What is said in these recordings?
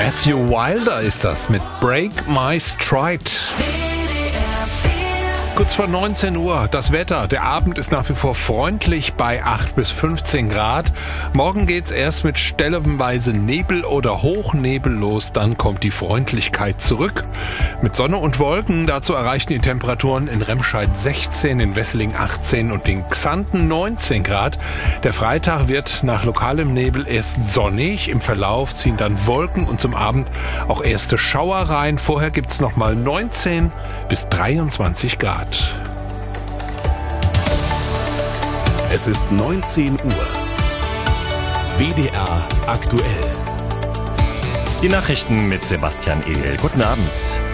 Matthew Wilder ist das mit Break My Stride. Kurz vor 19 Uhr, das Wetter. Der Abend ist nach wie vor freundlich bei 8 bis 15 Grad. Morgen geht's erst mit stellenweise Nebel oder Hochnebel los, dann kommt die Freundlichkeit zurück. Mit Sonne und Wolken, dazu erreichen die Temperaturen in Remscheid 16, in Wesseling 18 und in Xanten 19 Grad. Der Freitag wird nach lokalem Nebel erst sonnig, im Verlauf ziehen dann Wolken und zum Abend auch erste Schauer rein. Vorher gibt's nochmal 19 bis 23 Grad. Es ist 19 Uhr. WDR aktuell. Die Nachrichten mit Sebastian Ehl. Guten Abend.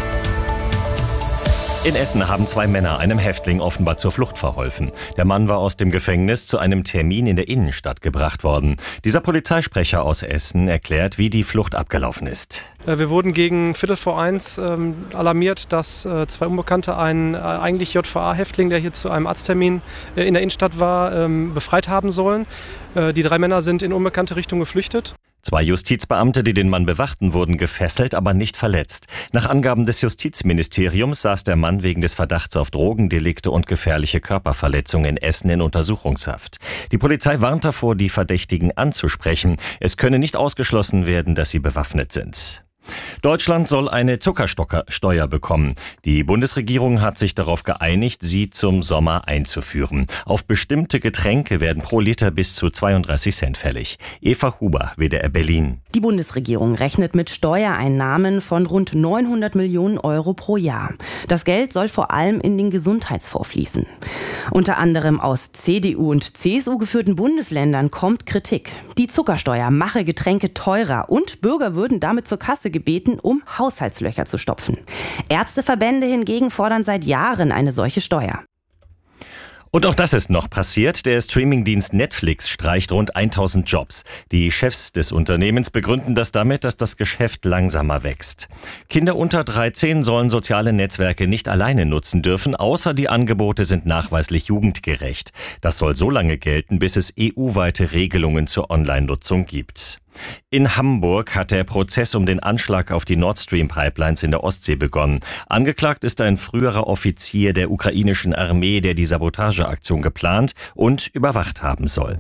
In Essen haben 2 Männer einem Häftling offenbar zur Flucht verholfen. Der Mann war aus dem Gefängnis zu einem Termin in der Innenstadt gebracht worden. Dieser Polizeisprecher aus Essen erklärt, wie die Flucht abgelaufen ist. Wir wurden gegen 12:45 alarmiert, dass 2 Unbekannte einen eigentlich JVA-Häftling, der hier zu einem Arzttermin in der Innenstadt war, befreit haben sollen. Die 3 Männer sind in unbekannte Richtung geflüchtet. 2 Justizbeamte, die den Mann bewachten, wurden gefesselt, aber nicht verletzt. Nach Angaben des Justizministeriums saß der Mann wegen des Verdachts auf Drogendelikte und gefährliche Körperverletzung in Essen in Untersuchungshaft. Die Polizei warnt davor, die Verdächtigen anzusprechen. Es könne nicht ausgeschlossen werden, dass sie bewaffnet sind. Deutschland soll eine Zuckersteuer bekommen. Die Bundesregierung hat sich darauf geeinigt, sie zum Sommer einzuführen. Auf bestimmte Getränke werden pro Liter bis zu 32 Cent fällig. Eva Huber, WDR Berlin. Die Bundesregierung rechnet mit Steuereinnahmen von rund 900 Millionen Euro pro Jahr. Das Geld soll vor allem in den Gesundheitsfonds fließen. Unter anderem aus CDU und CSU geführten Bundesländern kommt Kritik. Die Zuckersteuer mache Getränke teurer und Bürger würden damit zur Kasse gebeten, um Haushaltslöcher zu stopfen. Ärzteverbände hingegen fordern seit Jahren eine solche Steuer. Und auch das ist noch passiert. Der Streamingdienst Netflix streicht rund 1000 Jobs. Die Chefs des Unternehmens begründen das damit, dass das Geschäft langsamer wächst. Kinder unter 13 sollen soziale Netzwerke nicht alleine nutzen dürfen, außer die Angebote sind nachweislich jugendgerecht. Das soll so lange gelten, bis es EU-weite Regelungen zur Online-Nutzung gibt. In Hamburg hat der Prozess um den Anschlag auf die Nord Stream Pipelines in der Ostsee begonnen. Angeklagt ist ein früherer Offizier der ukrainischen Armee, der die Sabotageaktion geplant und überwacht haben soll.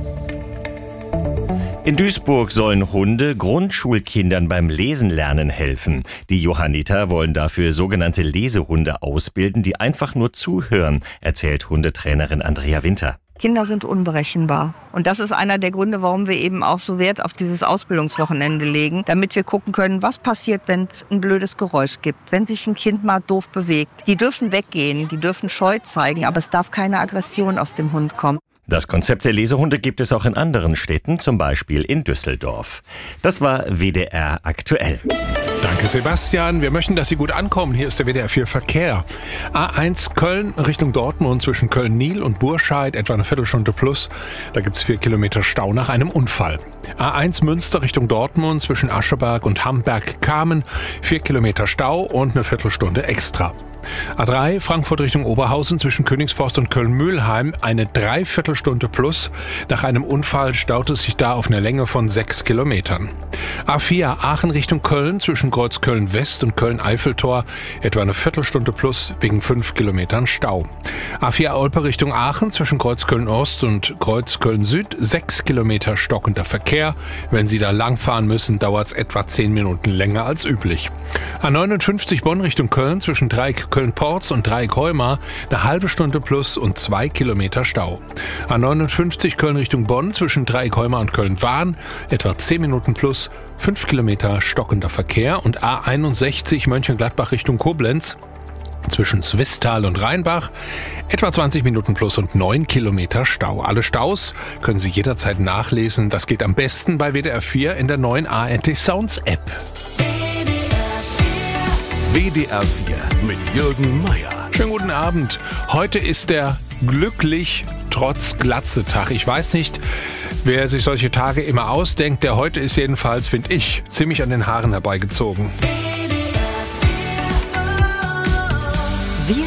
In Duisburg sollen Hunde Grundschulkindern beim Lesenlernen helfen. Die Johanniter wollen dafür sogenannte Lesehunde ausbilden, die einfach nur zuhören, erzählt Hundetrainerin Andrea Winter. Kinder sind unberechenbar. Und das ist einer der Gründe, warum wir eben auch so Wert auf dieses Ausbildungswochenende legen, damit wir gucken können, was passiert, wenn es ein blödes Geräusch gibt, wenn sich ein Kind mal doof bewegt. Die dürfen weggehen, die dürfen Scheu zeigen, aber es darf keine Aggression aus dem Hund kommen. Das Konzept der Lesehunde gibt es auch in anderen Städten, zum Beispiel in Düsseldorf. Das war WDR aktuell. Danke, Sebastian. Wir möchten, dass Sie gut ankommen. Hier ist der WDR 4 Verkehr. A1 Köln Richtung Dortmund zwischen Köln-Niel und Burscheid, etwa eine Viertelstunde plus. Da gibt's 4 Kilometer Stau nach einem Unfall. A1 Münster Richtung Dortmund zwischen Ascheberg und Hamberg-Kamen, 4 Kilometer Stau und eine Viertelstunde extra. A3 Frankfurt Richtung Oberhausen zwischen Königsforst und Köln-Mülheim, eine Dreiviertelstunde plus. Nach einem Unfall staut es sich da auf eine Länge von 6 Kilometern. A4 Aachen Richtung Köln zwischen Kreuzköln West und Köln-Eiffeltor, etwa eine Viertelstunde plus wegen 5 Kilometern Stau. A4 Olpe Richtung Aachen zwischen Kreuzköln Ost und Kreuzköln Süd, 6 Kilometer stockender Verkehr. Wenn Sie da langfahren müssen, dauert es etwa 10 Minuten länger als üblich. A59 Bonn Richtung Köln zwischen Dreieck Köln-Porz und Dreieck-Heumar, eine halbe Stunde plus und 2 Kilometer Stau. A59 Köln Richtung Bonn zwischen Dreieck-Heumar und Köln-Wahn, etwa 10 Minuten plus, 5 Kilometer stockender Verkehr. Und A61 Mönchengladbach Richtung Koblenz zwischen Swisttal und Rheinbach, etwa 20 Minuten plus und 9 Kilometer Stau. Alle Staus können Sie jederzeit nachlesen. Das geht am besten bei WDR 4 in der neuen ARD Sounds App. WDR 4 mit Jürgen Meier. Schönen guten Abend. Heute ist der glücklich trotz Glatze-Tag. Ich weiß nicht, wer sich solche Tage immer ausdenkt. Der heute ist jedenfalls, finde ich, ziemlich an den Haaren herbeigezogen.